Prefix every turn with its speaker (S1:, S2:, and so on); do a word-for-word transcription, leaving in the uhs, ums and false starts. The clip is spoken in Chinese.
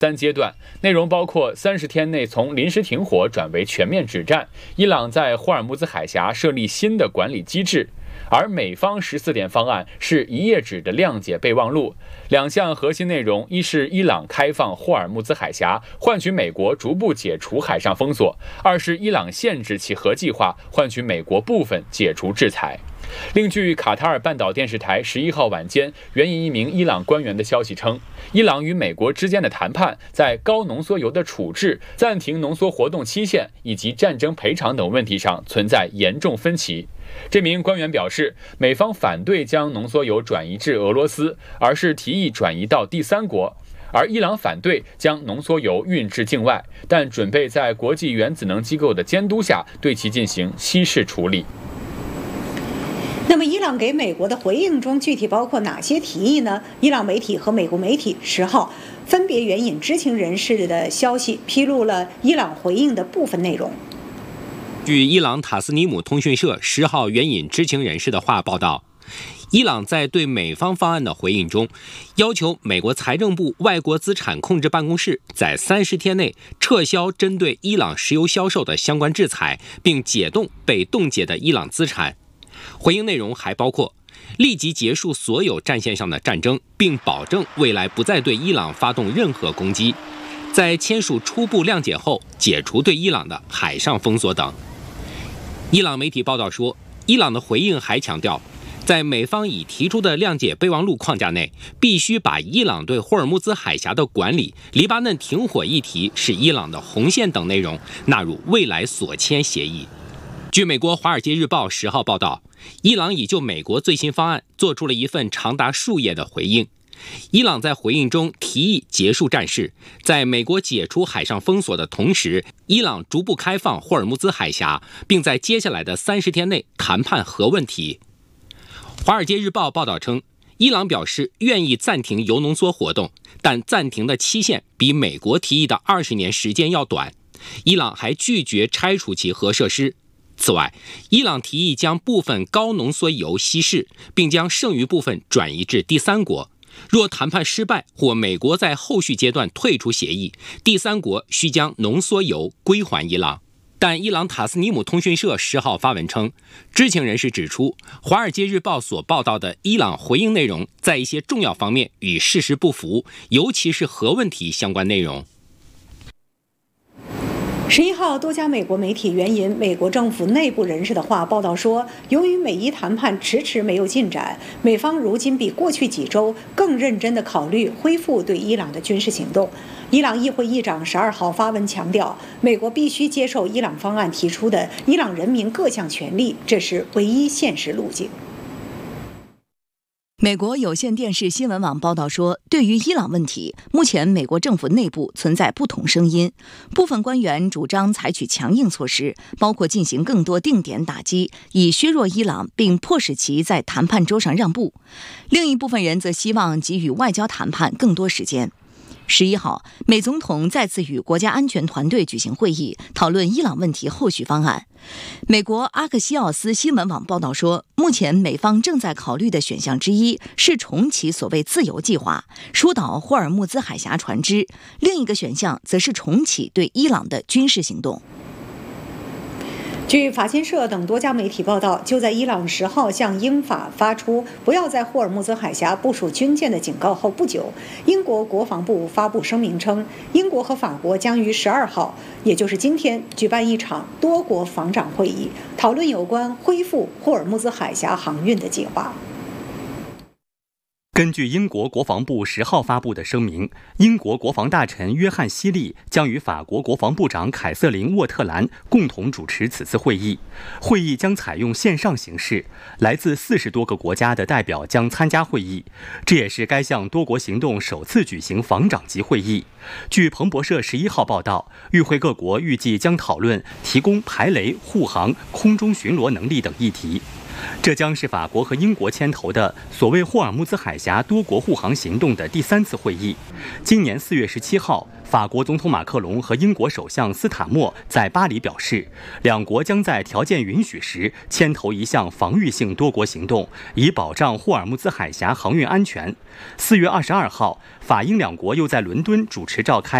S1: 三阶段，内容包括三十天内从临时停火转为全面止战，伊朗在霍尔木兹海峡设立新的管理机制。而美方十四点方案是一页纸的谅解备忘录，两项核心内容：一是伊朗开放霍尔木兹海峡，换取美国逐步解除海上封锁；二是伊朗限制其核计划，换取美国部分解除制裁。另据卡塔尔半岛电视台十一号晚间援引一名伊朗官员的消息称，伊朗与美国之间的谈判在高浓缩铀的处置、暂停浓缩活动期限以及战争赔偿等问题上存在严重分歧。这名官员表示，美方反对将浓缩铀转移至俄罗斯，而是提议转移到第三国。而伊朗反对将浓缩铀运至境外，但准备在国际原子能机构的监督下对其进行稀释处理。
S2: 那么，伊朗给美国的回应中具体包括哪些提议呢？伊朗媒体和美国媒体十号分别援引知情人士的消息，披露了伊朗回应的部分内容。
S3: 据伊朗塔斯尼姆通讯社十号援引知情人士的话报道，伊朗在对美方方案的回应中，要求美国财政部外国资产控制办公室在三十天内撤销针对伊朗石油销售的相关制裁，并解冻被冻结的伊朗资产。回应内容还包括立即结束所有战线上的战争，并保证未来不再对伊朗发动任何攻击，在签署初步谅解后解除对伊朗的海上封锁等。伊朗媒体报道说，伊朗的回应还强调，在美方已提出的谅解备忘录框架内，必须把伊朗对霍尔木兹海峡的管理、黎巴嫩停火议题是伊朗的红线等内容纳入未来所签协议。据美国《华尔街日报》十号报道，伊朗已就美国最新方案做出了一份长达数页的回应。伊朗在回应中提议结束战事，在美国解除海上封锁的同时，伊朗逐步开放霍尔木兹海峡，并在接下来的三十天内谈判核问题。《华尔街日报》报道称，伊朗表示愿意暂停铀浓缩活动，但暂停的期限比美国提议的二十年时间要短。伊朗还拒绝拆除其核设施。此外，伊朗提议将部分高浓缩铀稀释，并将剩余部分转移至第三国。若谈判失败或美国在后续阶段退出协议，第三国需将浓缩铀归还伊朗。但伊朗塔斯尼姆通讯社十号发文称，知情人士指出，《华尔街日报》所报道的伊朗回应内容在一些重要方面与事实不符，尤其是核问题相关内容。
S2: 十一号，多家美国媒体援引美国政府内部人士的话报道说，由于美伊谈判迟迟没有进展，美方如今比过去几周更认真地考虑恢复对伊朗的军事行动。伊朗议会议长十二号发文强调，美国必须接受伊朗方案提出的伊朗人民各项权利，这是唯一现实路径。
S4: 美国有线电视新闻网报道说，对于伊朗问题，目前美国政府内部存在不同声音。部分官员主张采取强硬措施，包括进行更多定点打击，以削弱伊朗并迫使其在谈判桌上让步。另一部分人则希望给予外交谈判更多时间。十一号，美总统再次与国家安全团队举行会议，讨论伊朗问题后续方案。美国阿克西奥斯新闻网报道说，目前美方正在考虑的选项之一是重启所谓自由计划，疏导霍尔木兹海峡船只；另一个选项则是重启对伊朗的军事行动。
S2: 据法新社等多家媒体报道，就在伊朗十号向英法发出不要在霍尔木兹海峡部署军舰的警告后不久，英国国防部发布声明称，英国和法国将于十二号，也就是今天举办一场多国防长会议，讨论有关恢复霍尔木兹海峡航运的计划。
S5: 根据英国国防部十号发布的声明，英国国防大臣约翰·希利将与法国国防部长凯瑟琳·沃特兰共同主持此次会议。会议将采用线上形式，来自四十多个国家的代表将参加会议。这也是该项多国行动首次举行防长级会议。据彭博社十一号报道，与会各国预计将讨论提供排雷、护航、空中巡逻能力等议题。 这将是法国和英国牵头的所谓霍尔木兹海峡多国护航行动的第三次会议。今年四月十七号，法国总统马克龙和英国首相斯塔默在巴黎表示，两国将在条件允许时牵头一项防御性多国行动，以保障霍尔木兹海峡航运安全。四月二十二号，法英两国又在伦敦主持召开